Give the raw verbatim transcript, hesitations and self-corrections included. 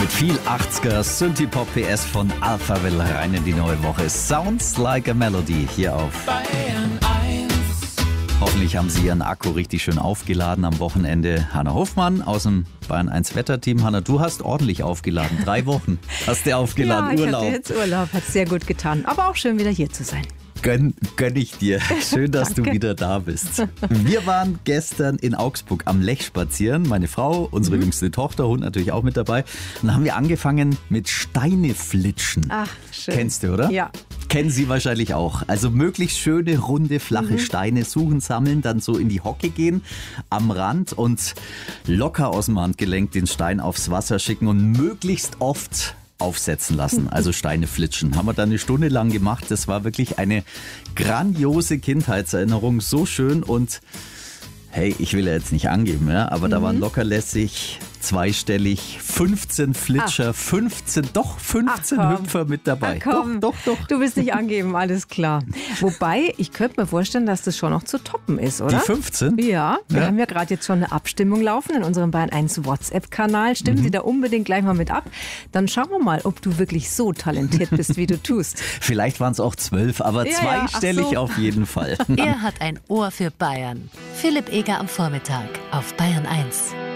Mit viel achtziger Synthie-Pop P S von Alphaville rein in die neue Woche. Sounds like a Melody hier auf Bayern eins. Hoffentlich haben Sie Ihren Akku richtig schön aufgeladen am Wochenende. Hanna Hofmann aus dem Bayern eins Wetterteam. Hanna, du hast ordentlich aufgeladen. Drei Wochen hast du aufgeladen. Ja, ich Urlaub. hatte jetzt Urlaub. Hat sehr gut getan. Aber auch schön, wieder hier zu sein. Gönn, gönn ich dir. Schön, dass du Danke. wieder da bist. Wir waren gestern in Augsburg am Lech spazieren. Meine Frau, unsere Mhm. jüngste Tochter, Hund natürlich auch mit dabei. Und dann haben wir angefangen mit Steineflitschen. Ach, schön. Kennst du, oder? Ja. Kennen Sie wahrscheinlich auch. Also möglichst schöne, runde, flache Mhm. Steine suchen, sammeln, dann so in die Hocke gehen am Rand und locker aus dem Handgelenk den Stein aufs Wasser schicken und möglichst oft aufsetzen lassen, also Steine flitschen. Haben wir dann eine Stunde lang gemacht. Das war wirklich eine grandiose Kindheitserinnerung, so schön und hey, ich will ja jetzt nicht angeben, ja, aber da waren lockerlässig, zweistellig, fünfzehn Flitscher, fünfzehn, doch fünfzehn Ach, komm. Hüpfer mit dabei. Ach, komm. Doch, doch, doch. Du willst nicht angeben, alles klar. Wobei, ich könnte mir vorstellen, dass das schon noch zu toppen ist, oder? Die fünfzehn? Ja, wir Ja. haben ja gerade jetzt schon eine Abstimmung laufen in unserem Bayern eins WhatsApp-Kanal. Stimmen Mhm. Sie da unbedingt gleich mal mit ab. Dann schauen wir mal, ob du wirklich so talentiert bist, wie du tust. Vielleicht waren es auch zwölf, aber Ja, ja, ach zweistellig so. auf jeden Fall. Er hat ein Ohr für Bayern. Philipp Eger am Vormittag auf Bayern eins.